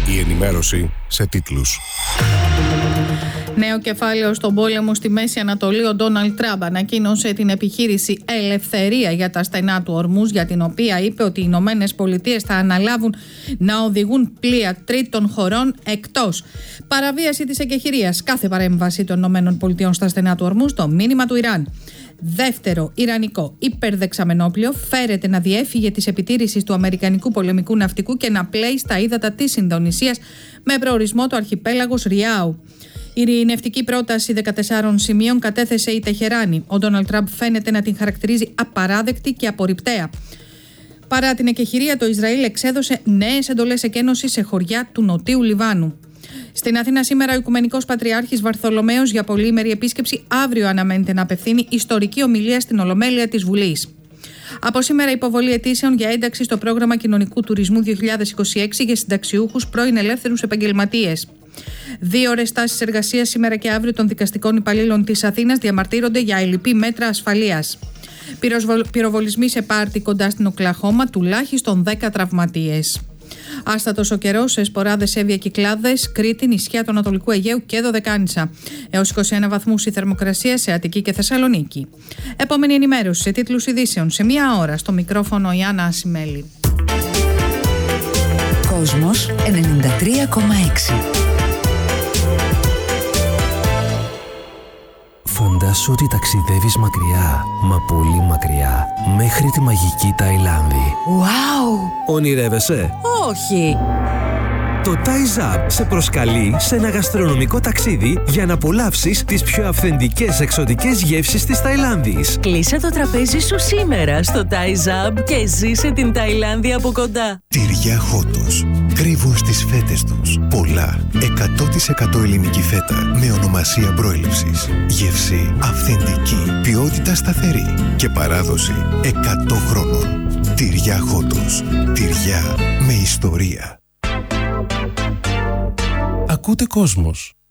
Η ενημέρωση σε τίτλους. Νέο κεφάλαιο στον πόλεμο στη Μέση Ανατολή. Ο Ντόναλντ Τραμπ ανακοίνωσε την επιχείρηση Ελευθερία για τα στενά του Ορμούζ, για την οποία είπε ότι οι Ηνωμένες Πολιτείες θα αναλάβουν να οδηγούν πλοία τρίτων χωρών εκτός. Παραβίαση της εκεχηρίας κάθε παρέμβαση των Ηνωμένων Πολιτειών στα στενά του Ορμούζ, το μήνυμα του Ιράν. Δεύτερο ιρανικό υπερδεξαμενόπλιο φέρεται να διέφυγε της επιτήρησης του αμερικανικού πολεμικού ναυτικού και να πλέει στα ύδατα της Ινδονησίας με προορισμό το αρχιπέλαγος Ριάου. Η ειρηνευτική πρόταση 14 σημείων κατέθεσε η Τεχεράνη. Ο Ντόναλντ Τραμπ φαίνεται να την χαρακτηρίζει απαράδεκτη και απορριπταία. Παρά την εκεχηρία, το Ισραήλ εξέδωσε νέες εντολές εκένωσης σε χωριά του Νοτίου Λιβάνου. Στην Αθήνα σήμερα ο Οικουμενικός Πατριάρχης Βαρθολομαίος για πολύημερη επίσκεψη. Αύριο αναμένεται να απευθύνει ιστορική ομιλία στην Ολομέλεια της Βουλής. Από σήμερα υποβολή αιτήσεων για ένταξη στο πρόγραμμα κοινωνικού τουρισμού 2026 για συνταξιούχους πρώην ελεύθερους επαγγελματίες. 2 ώρες στάσεις εργασίας σήμερα και αύριο των δικαστικών υπαλλήλων της Αθήνας διαμαρτύρονται για ελλειπή μέτρα ασφαλείας. Πυροβολισμοί σε πάρτι κοντά στην Οκλαχώμα, τουλάχιστον 10 τραυματίες. Άστατος ο καιρός σε Σποράδες, Εύβοια, Κυκλάδες, Κρήτη, νησιά του Ανατολικού Αιγαίου και Δωδεκάνησα. Έως 21 βαθμούς η θερμοκρασία σε Αττική και Θεσσαλονίκη. Επόμενη ενημέρωση σε τίτλους ειδήσεων σε 1 ώρα. Στο μικρόφωνο Ιάννα Ασημέλη. Κόσμος 93,6. Φαντάσου ότι ταξιδεύεις μακριά, μα πολύ μακριά, μέχρι τη μαγική Ταϊλάνδη. Wow! Ονειρεύεσαι? Όχι! Το Thai Zap σε προσκαλεί σε ένα γαστρονομικό ταξίδι για να απολαύσεις τις πιο αυθεντικές εξωτικές γεύσεις της Ταϊλάνδης. Κλείσε το τραπέζι σου σήμερα στο Thai Zap και ζήσε την Ταϊλάνδη από κοντά. Τυριά Χότος. Κρύβουν στις φέτες τους πολλά 100% ελληνική φέτα με ονομασία προέλευσης. Γεύση αυθεντική, ποιότητα σταθερή και παράδοση 100 χρόνων. Τυριά Χότος. Τυριά με ιστορία. Ακούτε Κόσμος.